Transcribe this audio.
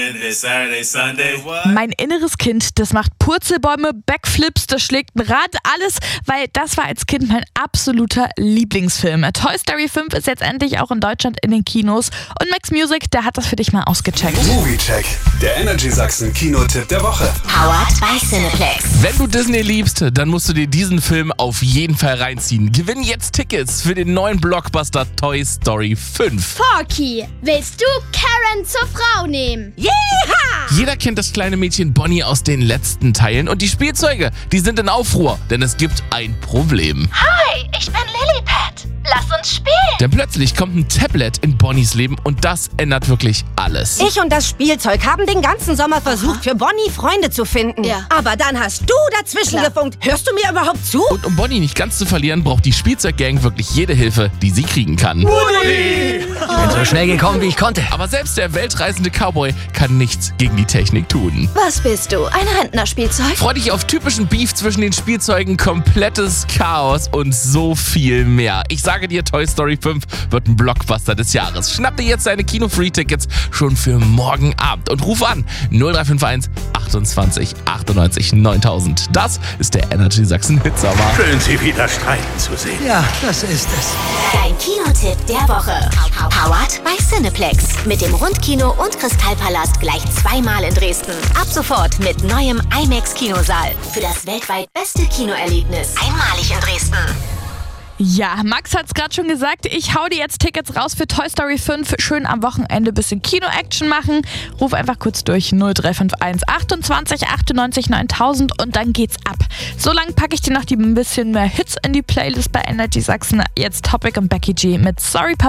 Mein inneres Kind, das macht Purzelbäume, Backflips, das schlägt ein Rad, alles, weil das war als Kind mein absoluter Lieblingsfilm. Toy Story 5 ist jetzt endlich auch in Deutschland in den Kinos und Max Music, der hat das für dich mal ausgecheckt. Moviecheck, der Energy Sachsen Kinotipp der Woche. Powered by Cineplex. Wenn du Disney liebst, dann musst du dir diesen Film auf jeden Fall reinziehen. Gewinn jetzt Tickets für den neuen Blockbuster Toy Story 5. Forky, willst du Karen zur Frau nehmen? Jeder kennt das kleine Mädchen Bonnie aus den letzten Teilen und die Spielzeuge, die sind in Aufruhr, denn es gibt ein Problem. Hi, ich bin Lilliput. Lass uns spielen. Denn plötzlich kommt ein Tablet in Bonnies Leben und das ändert wirklich alles. Ich und das Spielzeug haben den ganzen Sommer versucht, für Bonnie Freunde zu finden. Ja. Aber dann hast du dazwischen gefunkt. Hörst du mir überhaupt zu? Und um Bonnie nicht ganz zu verlieren, braucht die Spielzeuggang wirklich jede Hilfe, die sie kriegen kann. Ich bin so schnell gekommen, wie ich konnte. Aber selbst der weltreisende Cowboy kann nichts gegen die Technik tun. Was bist du, ein Rentnerspielzeug? Freu dich auf typischen Beef zwischen den Spielzeugen, komplettes Chaos und so viel mehr. Ich sage dir, Toy Story 5 wird ein Blockbuster des Jahres. Schnapp dir jetzt deine Kino-Free-Tickets schon für morgen Abend und ruf an 0351 28 98 9000. Das ist der Energy Sachsen Hitsommer. Schön, Sie wieder streiten zu sehen. Ja, das ist es. Dein Kinotipp der Woche. Powered by Cineplex. Mit dem Rundkino und Kristallpalast gleich zweimal in Dresden. Ab sofort mit neuem IMAX-Kinosaal. Für das weltweit beste Kinoerlebnis. Einmalig in Dresden. Ja, Max hat's gerade schon gesagt, ich hau dir jetzt Tickets raus für Toy Story 5. Schön am Wochenende bisschen Kino-Action machen. Ruf einfach kurz durch 0351 28 98 9000 und dann geht's ab. So lange packe ich dir noch ein bisschen mehr Hits in die Playlist bei Energy Sachsen. Jetzt Topic und Becky G mit Sorry Papa.